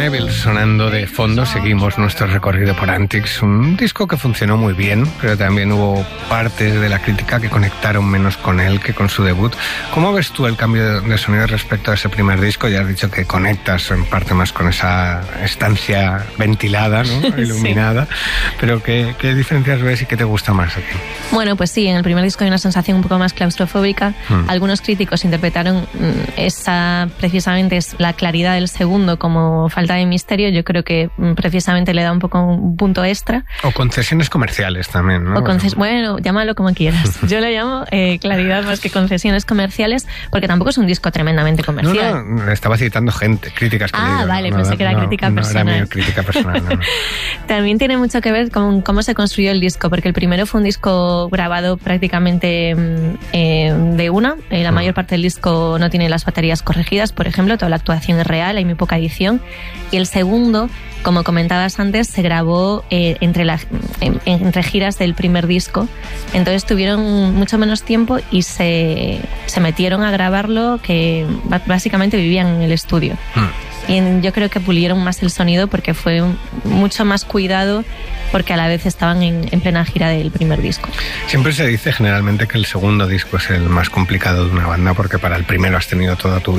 Neville sonando de fondo. Seguimos nuestro recorrido por Antics, un disco que funcionó muy bien, pero también hubo partes de la crítica que conectaron menos con él que con su debut. ¿Cómo ves tú el cambio de sonido respecto a ese primer disco? Ya has dicho que conectas en parte más con esa estancia ventilada, ¿no? Iluminada, sí. Pero ¿qué diferencias ves y qué te gusta más aquí? Bueno, pues sí, en el primer disco hay una sensación un poco más claustrofóbica. Algunos críticos interpretaron esa, precisamente, es la claridad del segundo como falta de misterio. Yo creo que precisamente le da un poco un punto extra. O concesiones comerciales también, ¿no? Bueno, llámalo como quieras. Yo le llamo claridad más que concesiones comerciales, porque tampoco es un disco tremendamente comercial. No, estaba citando críticas que leído. Vale, pensé que era crítica personal. No era mi crítica personal, no. También tiene mucho que ver con cómo se construyó el disco, porque el primero fue un disco grabado prácticamente de una. La mayor parte del disco no tiene las baterías corregidas, por ejemplo, toda la actuación es real, hay muy poca edición. Y el segundo, como comentabas antes, se grabó entre giras del primer disco. Entonces tuvieron mucho menos tiempo y se metieron a grabarlo, que básicamente vivían en el estudio. Y yo creo que pulieron más el sonido porque fue mucho más cuidado, porque a la vez estaban en plena gira del primer disco. Siempre se dice generalmente que el segundo disco es el más complicado de una banda, porque para el primero has tenido toda tu